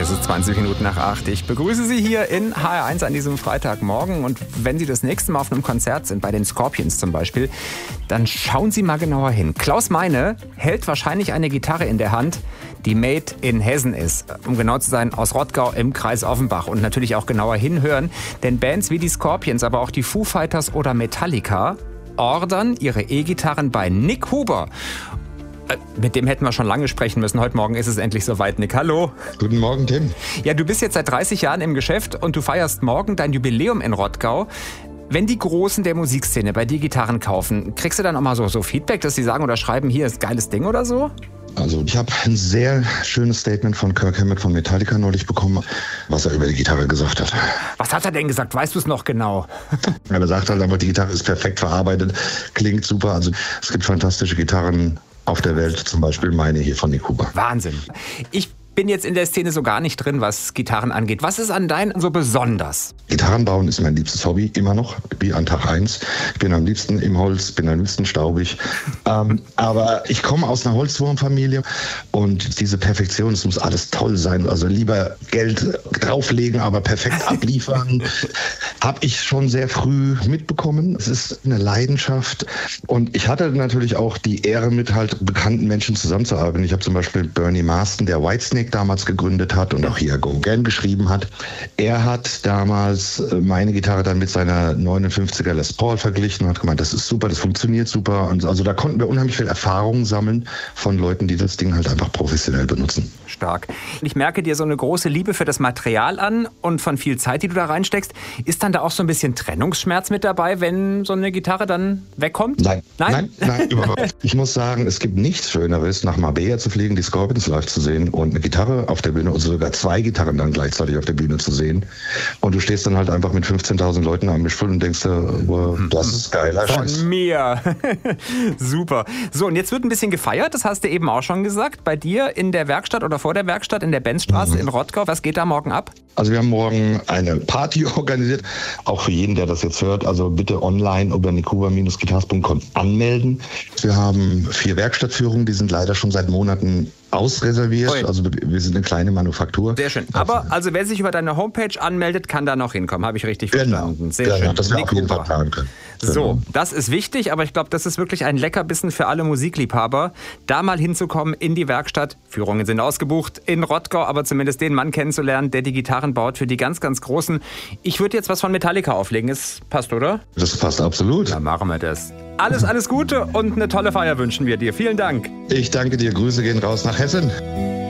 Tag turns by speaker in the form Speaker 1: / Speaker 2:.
Speaker 1: Es ist 20 Minuten nach 8. Ich begrüße Sie hier in HR1 an diesem Freitagmorgen. Und wenn Sie das nächste Mal auf einem Konzert sind, bei den Scorpions zum Beispiel, dann schauen Sie mal genauer hin. Klaus Meine hält wahrscheinlich eine Gitarre in der Hand, die made in Hessen ist. Um genau zu sein, aus Rottgau im Kreis Offenbach. Und natürlich auch genauer hinhören, denn Bands wie die Scorpions, aber auch die Foo Fighters oder Metallica ordern ihre E-Gitarren bei Nick Huber. Mit dem hätten wir schon lange sprechen müssen. Heute Morgen ist es endlich soweit. Nick, hallo.
Speaker 2: Guten Morgen, Tim.
Speaker 1: Ja, du bist jetzt seit 30 Jahren im Geschäft und du feierst morgen dein Jubiläum in Rottgau. Wenn die Großen der Musikszene bei dir Gitarren kaufen, kriegst du dann auch mal so Feedback, dass sie sagen oder schreiben, hier ist ein geiles Ding oder so?
Speaker 2: Also ich habe ein sehr schönes Statement von Kirk Hammett von Metallica neulich bekommen, was er über die Gitarre gesagt hat.
Speaker 1: Was hat er denn gesagt? Weißt du es noch genau?
Speaker 2: Er sagt halt einfach, die Gitarre ist perfekt verarbeitet, klingt super. Also es gibt fantastische Gitarren auf der Welt, zum Beispiel meine hier von Nick Huber.
Speaker 1: Wahnsinn. Ich bin jetzt in der Szene so gar nicht drin, was Gitarren angeht. Was ist an deinen so besonders?
Speaker 2: Gitarren bauen ist mein liebstes Hobby, immer noch, wie an Tag 1. Ich bin am liebsten im Holz, bin am liebsten staubig. Aber ich komme aus einer Holzwurmfamilie und diese Perfektion, es muss alles toll sein. Also lieber Geld drauflegen, aber perfekt abliefern. Habe ich schon sehr früh mitbekommen. Es ist eine Leidenschaft. Und ich hatte natürlich auch die Ehre, mit halt bekannten Menschen zusammenzuarbeiten. Ich habe zum Beispiel Bernie Marsden, der Whitesnake damals gegründet hat und auch hier Go Again geschrieben hat. Er hat damals meine Gitarre dann mit seiner 59er Les Paul verglichen und hat gemeint, das ist super, das funktioniert super. Und also da konnten wir unheimlich viel Erfahrung sammeln von Leuten, die das Ding halt einfach professionell benutzen.
Speaker 1: Stark. Ich merke dir so eine große Liebe für das Material an und von viel Zeit, die du da reinsteckst. Ist dann da auch so ein bisschen Trennungsschmerz mit dabei, wenn so eine Gitarre dann wegkommt?
Speaker 2: Nein, überhaupt nicht. Ich muss sagen, es gibt nichts Schöneres, nach Marbella zu fliegen, die Scorpions live zu sehen und eine Gitarre auf der Bühne und sogar 2 Gitarren dann gleichzeitig auf der Bühne zu sehen. Und du stehst dann halt einfach mit 15.000 Leuten am Mischpult und denkst, wow, das ist geiler Scheiß.
Speaker 1: Von mir. Super. So, und jetzt wird ein bisschen gefeiert, das hast du eben auch schon gesagt, bei dir in der Werkstatt oder vor der Werkstatt in der Benzstraße in Rottgau. Was geht da morgen ab?
Speaker 2: Also wir haben morgen eine Party organisiert, auch für jeden, der das jetzt hört. Also bitte online über nikuba-guitars.com anmelden. Wir haben 4 Werkstattführungen, die sind leider schon seit Monaten ausreserviert.
Speaker 1: Oi.
Speaker 2: Also wir sind eine kleine Manufaktur.
Speaker 1: Sehr schön. Aber also wer sich über deine Homepage anmeldet, kann da noch hinkommen. Habe ich richtig verstanden. Sehr
Speaker 2: genau,
Speaker 1: schön.
Speaker 2: dass wir auf jeden Fall planen können.
Speaker 1: So, das ist wichtig, aber ich glaube, das ist wirklich ein Leckerbissen für alle Musikliebhaber, da mal hinzukommen in die Werkstatt. Führungen sind ausgebucht in Rottgau, aber zumindest den Mann kennenzulernen, der die Gitarren baut für die ganz, ganz Großen. Ich würde jetzt was von Metallica auflegen. Es passt, oder?
Speaker 2: Das passt absolut.
Speaker 1: Dann machen wir das. Alles Gute und eine tolle Feier wünschen wir dir. Vielen Dank.
Speaker 2: Ich danke dir. Grüße gehen raus nach Hessen.